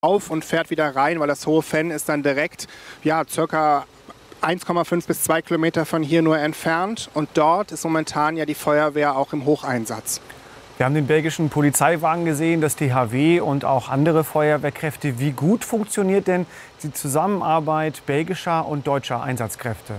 auf und fährt wieder rein, weil das Hohe Venn ist dann direkt, circa 1,5 bis 2 Kilometer von hier nur entfernt. Und dort ist momentan ja die Feuerwehr auch im Hocheinsatz. Wir haben den belgischen Polizeiwagen gesehen, das THW und auch andere Feuerwehrkräfte. Wie gut funktioniert denn die Zusammenarbeit belgischer und deutscher Einsatzkräfte?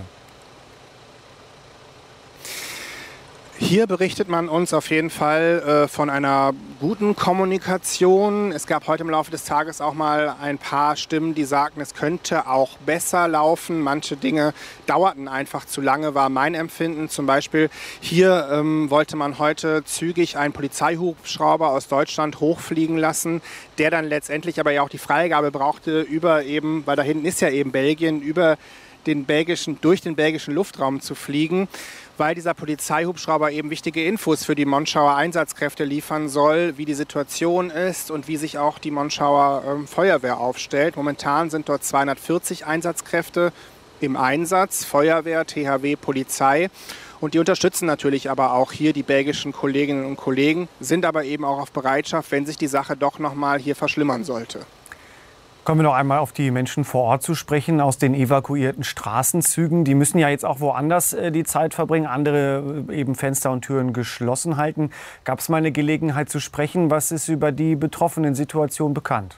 Hier berichtet man uns auf jeden Fall von einer guten Kommunikation. Es gab heute im Laufe des Tages auch mal ein paar Stimmen, die sagten, es könnte auch besser laufen. Manche Dinge dauerten einfach zu lange, war mein Empfinden. Zum Beispiel hier wollte man heute zügig einen Polizeihubschrauber aus Deutschland hochfliegen lassen, der dann letztendlich aber ja auch die Freigabe brauchte, weil da hinten ist ja eben Belgien, durch den belgischen Luftraum zu fliegen, weil dieser Polizeihubschrauber eben wichtige Infos für die Monschauer Einsatzkräfte liefern soll, wie die Situation ist und wie sich auch die Monschauer Feuerwehr aufstellt. Momentan sind dort 240 Einsatzkräfte im Einsatz, Feuerwehr, THW, Polizei. Und die unterstützen natürlich aber auch hier die belgischen Kolleginnen und Kollegen, sind aber eben auch auf Bereitschaft, wenn sich die Sache doch noch mal hier verschlimmern sollte. Kommen wir noch einmal auf die Menschen vor Ort zu sprechen, aus den evakuierten Straßenzügen. Die müssen ja jetzt auch woanders die Zeit verbringen, andere eben Fenster und Türen geschlossen halten. Gab es mal eine Gelegenheit zu sprechen? Was ist über die betroffenen Situation bekannt?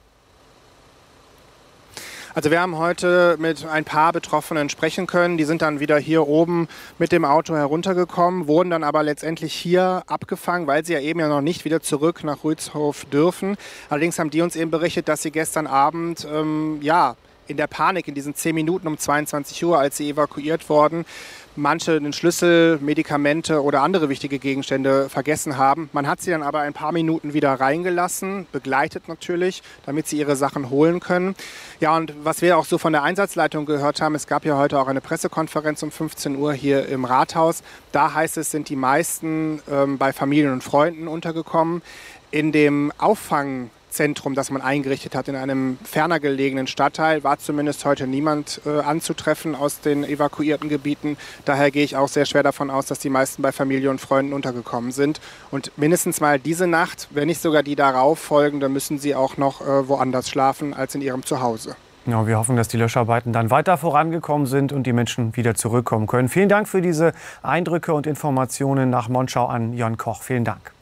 Also wir haben heute mit ein paar Betroffenen sprechen können. Die sind dann wieder hier oben mit dem Auto heruntergekommen, wurden dann aber letztendlich hier abgefangen, weil sie ja eben noch nicht wieder zurück nach Rützhof dürfen. Allerdings haben die uns eben berichtet, dass sie gestern Abend in der Panik, in diesen 10 Minuten um 22 Uhr, als sie evakuiert wurden, manche den Schlüssel, Medikamente oder andere wichtige Gegenstände vergessen haben. Man hat sie dann aber ein paar Minuten wieder reingelassen, begleitet natürlich, damit sie ihre Sachen holen können. Ja, und was wir auch so von der Einsatzleitung gehört haben, es gab ja heute auch eine Pressekonferenz um 15 Uhr hier im Rathaus. Da heißt es, sind die meisten bei Familien und Freunden untergekommen. In dem Auffangzentrum, das man eingerichtet hat in einem ferner gelegenen Stadtteil, war zumindest heute niemand anzutreffen aus den evakuierten Gebieten. Daher gehe ich auch sehr schwer davon aus, dass die meisten bei Familie und Freunden untergekommen sind. Und mindestens mal diese Nacht, wenn nicht sogar die darauf folgende, müssen sie auch noch woanders schlafen als in ihrem Zuhause. Ja, wir hoffen, dass die Löscharbeiten dann weiter vorangekommen sind und die Menschen wieder zurückkommen können. Vielen Dank für diese Eindrücke und Informationen nach Monschau an Jon Koch. Vielen Dank.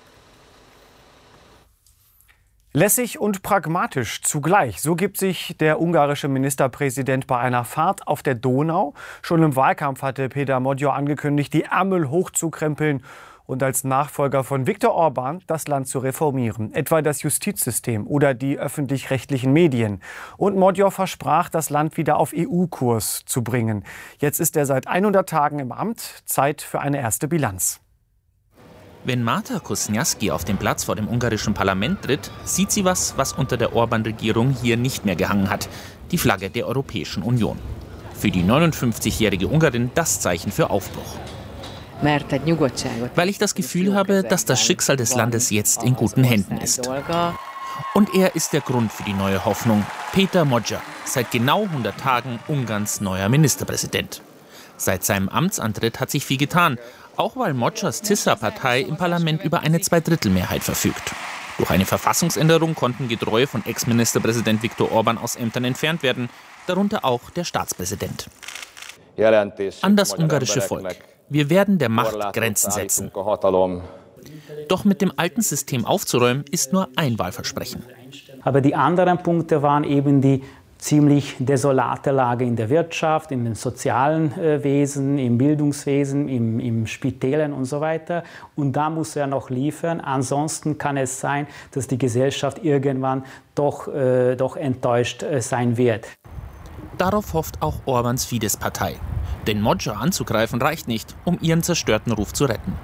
Lässig und pragmatisch zugleich. So gibt sich der ungarische Ministerpräsident bei einer Fahrt auf der Donau. Schon im Wahlkampf hatte Péter Magyar angekündigt, die Ärmel hochzukrempeln und als Nachfolger von Viktor Orbán das Land zu reformieren. Etwa das Justizsystem oder die öffentlich-rechtlichen Medien. Und Magyar versprach, das Land wieder auf EU-Kurs zu bringen. Jetzt ist er seit 100 Tagen im Amt. Zeit für eine erste Bilanz. Wenn Marta Kosniaski auf den Platz vor dem ungarischen Parlament tritt, sieht sie was unter der Orbán-Regierung hier nicht mehr gehangen hat. Die Flagge der Europäischen Union. Für die 59-jährige Ungarin das Zeichen für Aufbruch. Weil ich das Gefühl habe, dass das Schicksal des Landes jetzt in guten Händen ist. Und er ist der Grund für die neue Hoffnung. Péter Magyar, seit genau 100 Tagen Ungarns neuer Ministerpräsident. Seit seinem Amtsantritt hat sich viel getan. Auch weil Magyars Tisza-Partei im Parlament über eine Zweidrittelmehrheit verfügt. Durch eine Verfassungsänderung konnten Getreue von Ex-Ministerpräsident Viktor Orbán aus Ämtern entfernt werden, darunter auch der Staatspräsident. An das ungarische Volk. Wir werden der Macht Grenzen setzen. Doch mit dem alten System aufzuräumen, ist nur ein Wahlversprechen. Aber die anderen Punkte waren eben die ziemlich desolate Lage in der Wirtschaft, in den sozialen Wesen, im Bildungswesen, im Spitälen und so weiter. Und da muss er noch liefern. Ansonsten kann es sein, dass die Gesellschaft irgendwann doch enttäuscht sein wird. Darauf hofft auch Orbáns Fidesz-Partei. Denn Magyar anzugreifen reicht nicht, um ihren zerstörten Ruf zu retten.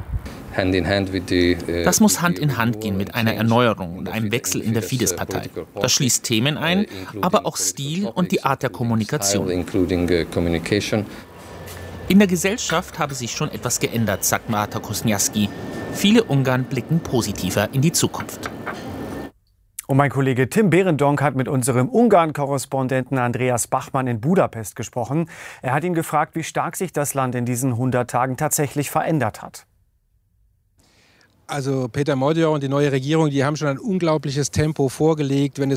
Das muss Hand in Hand gehen mit einer Erneuerung und einem Wechsel in der Fidesz-Partei. Das schließt Themen ein, aber auch Stil und die Art der Kommunikation. In der Gesellschaft habe sich schon etwas geändert, sagt Marta Kosniaski. Viele Ungarn blicken positiver in die Zukunft. Und mein Kollege Tim Behrendonck hat mit unserem Ungarn-Korrespondenten Andreas Bachmann in Budapest gesprochen. Er hat ihn gefragt, wie stark sich das Land in diesen 100 Tagen tatsächlich verändert hat. Also Péter Magyar und die neue Regierung, die haben schon ein unglaubliches Tempo vorgelegt, wenn es